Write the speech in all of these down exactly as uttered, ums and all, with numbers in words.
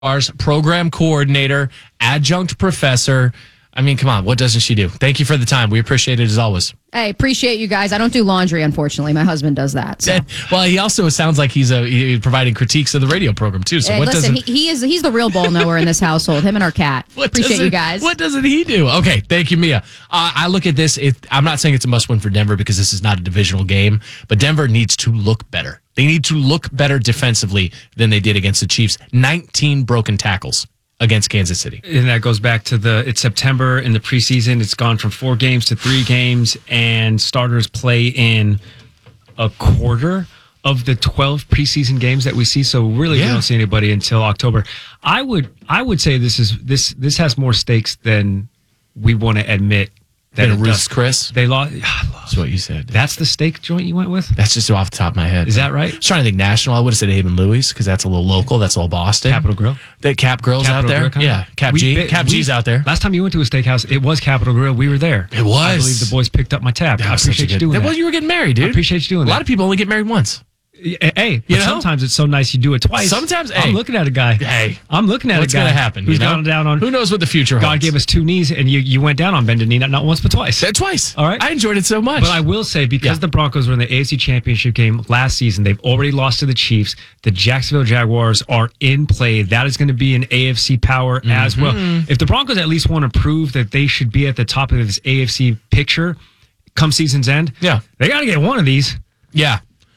Jaguars program coordinator, adjunct professor. I mean, come on, what doesn't she do? Thank you for the time. We appreciate it as always. Hey, appreciate you guys. I don't do laundry, unfortunately. My husband does that. So. Well, he also sounds like he's a, he, providing critiques of the radio program, too. So hey, what listen, doesn't... he, he is, he's the real ball knower in this household, him and our cat. What appreciate you guys. What doesn't he do? Okay, thank you, Mia. Uh, I look at this. It, I'm not saying it's a must-win for Denver because this is not a divisional game, but Denver needs to look better. They need to look better defensively than they did against the Chiefs. nineteen broken tackles against Kansas City. And that goes back to the, it's September in the preseason. It's gone from four games to three games, and starters play in a quarter of the twelve preseason games that we see. So really, yeah. we don't see anybody until October. I would, I would say this is, this, this has more stakes than we want to admit. That a Ruth's Chris? They lost. That's what you said. That's the steak joint you went with? That's just off the top of my head. Is that right? I was trying to think national. I would have said Abe and Louie's because that's a little local. That's a little Boston. Capital Grill? The Cap Grill's Capital out there? Grill, kind of? Yeah. Cap we, G. Cap we, G's out there. Last time you went to a steakhouse, it was Capital Grill. We were there. It was. I believe the boys picked up my tab. That I appreciate you good, doing that. Well, you were getting married, dude. I appreciate you doing that. A lot of people only get married once. Hey, you know? Sometimes it's so nice you do it twice. Sometimes, hey, I'm looking at a guy. Hey, I'm looking at what's a guy. What's going to happen? Who's you know? gone down on? Who knows what the future God holds? gave us two knees, and you, you went down on bended knee, not, not once but twice. Uh, twice. All right. I enjoyed it so much. But I will say, because yeah. the Broncos were in the A F C Championship game last season, they've already lost to the Chiefs. The Jacksonville Jaguars are in play. That is going to be an A F C power mm-hmm. as well. If the Broncos at least want to prove that they should be at the top of this A F C picture come season's end, yeah, they got to get one of these. Yeah,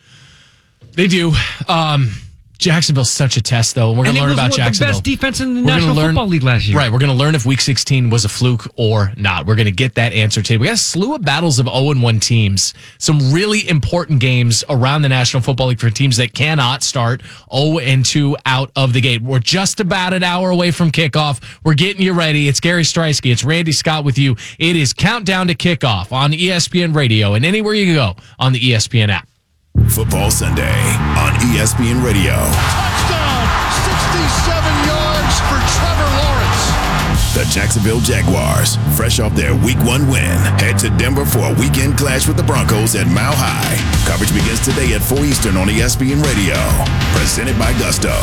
they do. Um, Jacksonville's such a test, though. We're going to learn about Jacksonville. The best defense in the we're National learn, Football League last year. Right. We're going to learn if Week sixteen was a fluke or not. We're going to get that answer today. We got a slew of battles of oh and one teams. Some really important games around the National Football League for teams that cannot start oh and two out of the gate. We're just about an hour away from kickoff. We're getting you ready. It's Gary Streisky. It's Randy Scott with you. It is Countdown to Kickoff on E S P N Radio and anywhere you go on the E S P N app. Football Sunday on E S P N Radio. Touchdown! sixty-seven yards for Trevor Lawrence. The Jacksonville Jaguars, fresh off their Week one win, head to Denver for a weekend clash with the Broncos at Mile High. Coverage begins today at four Eastern on E S P N Radio. Presented by Gusto.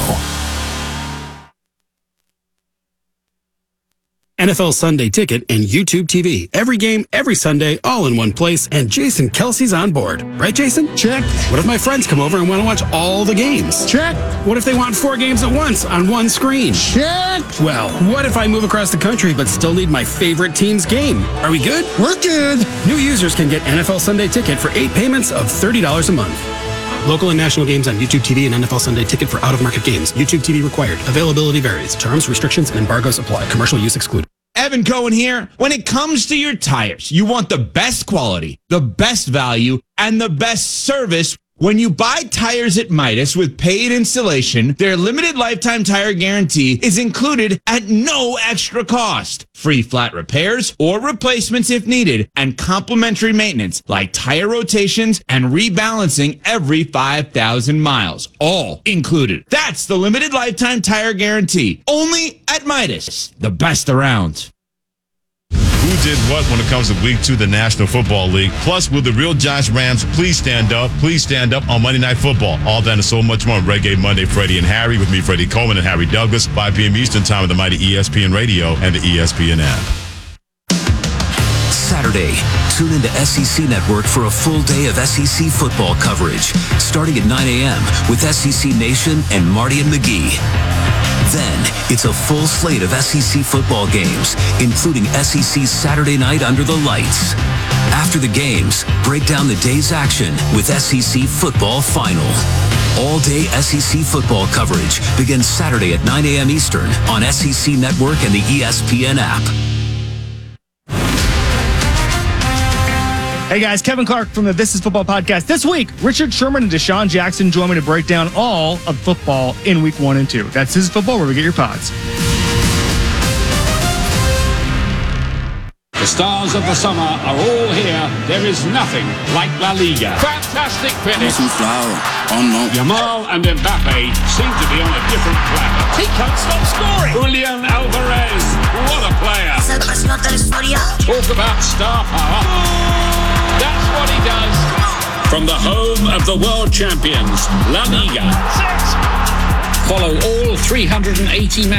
N F L Sunday Ticket and YouTube T V. Every game, every Sunday, all in one place, and Jason Kelsey's on board. Right, Jason? Check. What if my friends come over and want to watch all the games? Check. What if they want four games at once on one screen? Check. Well, what if I move across the country but still need my favorite team's game? Are we good? We're good. New users can get N F L Sunday Ticket for eight payments of thirty dollars a month. Local and national games on YouTube T V and N F L Sunday Ticket for out-of-market games. YouTube T V required. Availability varies. Terms, restrictions, and embargoes apply. Commercial use excluded. Evan Cohen here. When it comes to your tires, you want the best quality, the best value, and the best service. When you buy tires at Midas with paid installation, their limited lifetime tire guarantee is included at no extra cost. Free flat repairs or replacements if needed, and complimentary maintenance like tire rotations and rebalancing every five thousand miles. All included. That's the limited lifetime tire guarantee. Only at Midas. The best around. Who did what when it comes to week two of the National Football League? Plus, will the real Giants Rams please stand up? Please stand up on Monday Night Football. All that and so much more on Reggae Monday. Freddie and Harry with me, Freddie Coleman and Harry Douglas, five p.m. Eastern Time on the mighty E S P N Radio and the E S P N app. Saturday, tune into S E C Network for a full day of S E C football coverage, starting at nine a.m. with S E C Nation and Marty and McGee. Then, it's a full slate of S E C football games, including S E C Saturday Night Under the Lights. After the games, break down the day's action with S E C Football Final. All-day S E C football coverage begins Saturday at nine a.m. Eastern on S E C Network and the E S P N app. Hey guys, Kevin Clark from the This Is Football podcast. This week, Richard Sherman and Deshaun Jackson join me to break down all of football in week one and two. That's This Is Football, where we get your pods. The stars of the summer are all here. There is nothing like La Liga. Fantastic finish. Yamal and Mbappe seem to be on a different planet. He can't stop scoring. Julian Alvarez, what a player. Talk about star power. That's what he does. From the home of the world champions, La Liga. Follow all three hundred eighty